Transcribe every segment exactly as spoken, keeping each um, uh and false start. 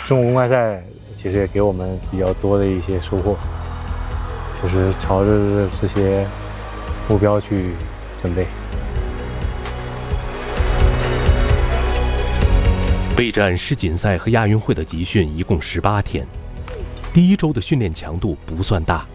中国公开赛其实也给我们比较多的一些收获，就是朝着这些目标去准备。 备战世锦赛和亚运会的集训一共十八天，第一周的训练强度不算大。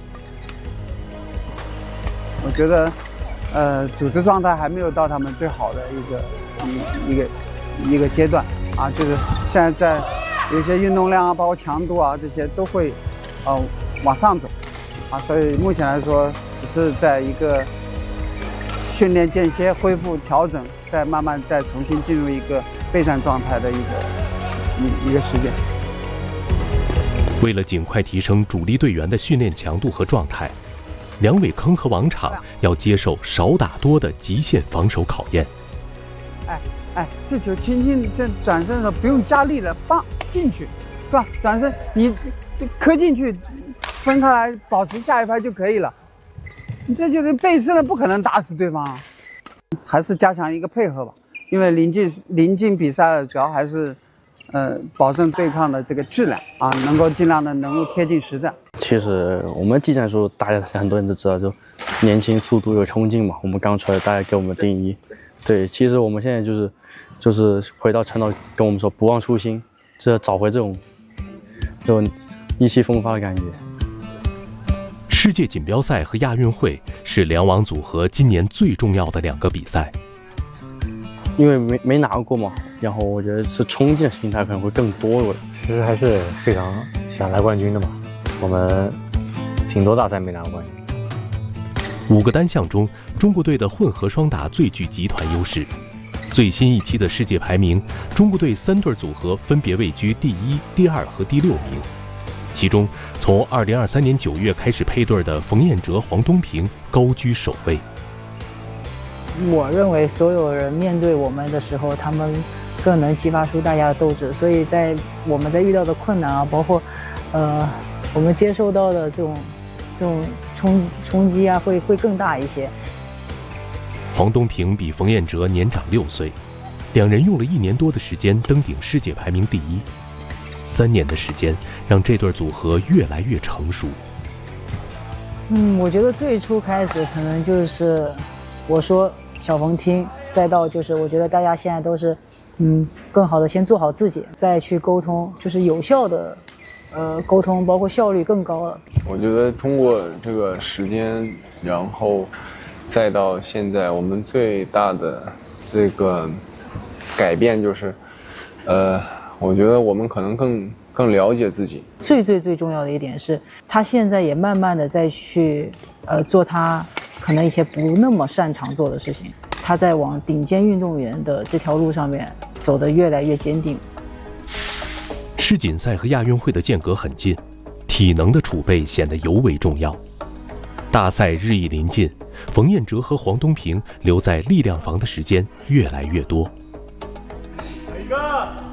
我觉得，呃，组织状态还没有到他们最好的一个一一个一个阶段啊，就是现在在有些运动量啊，包括强度啊这些都会，呃，往上走，啊，所以目前来说，只是在一个训练间歇、恢复、调整，再慢慢再重新进入一个备战状态的一个一一个时间。 为了尽快提升主力队员的训练强度和状态，梁伟铿和王昶要接受少打多的极限防守考验。 哎哎，这球轻轻这转身的时候不用加力了，棒进去，是吧？转身你磕进去，分开来保持下一拍就可以了。你这就是背身了，不可能打死对方啊。还是加强一个配合吧，因为临近临近比赛了，主要还是，呃，保证对抗的这个质量啊，能够尽量的能够贴近实战。 其实我们技战术大家很多人都知道，就年轻、速度有冲劲嘛。我们刚出来，大家给我们定义。对，其实我们现在就是就是回到陈导跟我们说，不忘初心，这找回这种这种意气风发的感觉。 世界锦标赛和亚运会是梁王组合今年最重要的两个比赛， 因为没没拿过嘛，然后我觉得是冲劲的心态可能会更多了。 其实还是非常想拿冠军的嘛，我们挺多大赛没拿过冠军。 五个单项中，中国队的混合双打最具集团优势。最新一期的世界排名，中国队三对组合分别位居第一、第二和第六名。其中，从二零二三年九月开始配对的冯彦哲、黄东萍高居首位。 我认为所有人面对我们的时候，他们更能激发出大家的斗志，所以在我们在遇到的困难啊，包括呃我们接受到的这种这种冲击冲击啊，会会更大一些。 黄东萍比冯彦哲年长六岁，两人用了一年多的时间登顶世界排名第一。三年的时间让这对组合越来越成熟。 嗯，我觉得最初开始可能就是我说小冯听，再到就是我觉得大家现在都是嗯更好的先做好自己，再去沟通，就是有效的呃沟通，包括效率更高了。 我觉得通过这个时间，然后再到现在，我们最大的这个改变就是，呃。我觉得我们可能更更了解自己。 最最最重要的一点是，他现在也慢慢的在去，呃，做他可能一些不那么擅长做的事情。他在往顶尖运动员的这条路上面走得越来越坚定。 世锦赛和亚运会的间隔很近，体能的储备显得尤为重要。大赛日益临近，冯彦哲和黄东萍留在力量房的时间越来越多。 一个。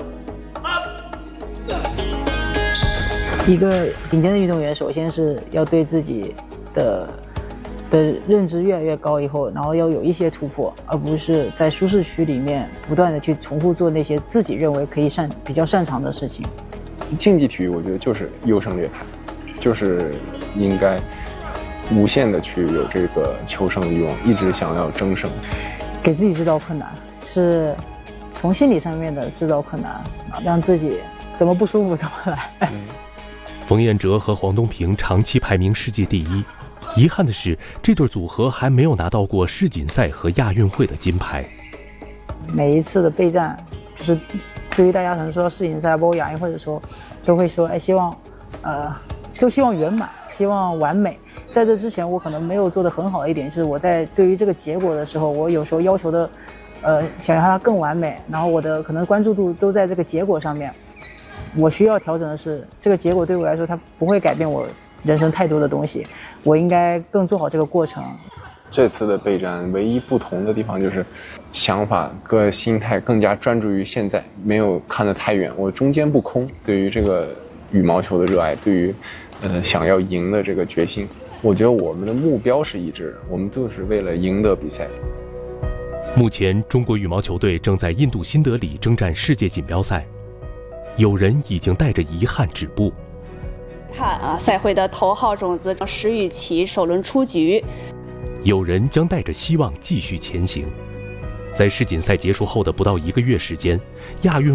一个顶尖的运动员，首先是要对自己的的认知越来越高以后，然后要有一些突破，而不是在舒适区里面不断的去重复做那些自己认为可以擅比较擅长的事情。 竞技体育我觉得就是优胜劣汰，就是应该无限的去有这个求胜欲望，一直想要争胜， 给自己制造困难，是从心理上面的制造困难，让自己怎么不舒服怎么来。嗯， 冯彦哲和黄东萍长期排名世界第一，遗憾的是，这对组合还没有拿到过世锦赛和亚运会的金牌。 每一次的备战，就是对于大家可能说到世锦赛包括亚运会的时候，都会说，哎，希望，呃，就希望圆满，希望完美。在这之前，我可能没有做得很好的一点是，我在对于这个结果的时候，我有时候要求的，呃，想让它更完美，然后我的可能关注度都在这个结果上面。我需要调整的是，这个结果对我来说，它不会改变我人生太多的东西。我应该更做好这个过程。 这次的备战唯一不同的地方就是，想法和心态更加专注于现在，没有看得太远。我中间不空，对于这个羽毛球的热爱，对于呃想要赢的这个决心，我觉得我们的目标是一致的，我们就是为了赢得比赛。 目前，中国羽毛球队正在印度新德里征战世界锦标赛。 有人已经带着遗憾止步。 看啊，赛会的头号种子石宇奇首轮出局。 有人将带着希望继续前行。在世锦赛结束后的不到一个月时间，亚运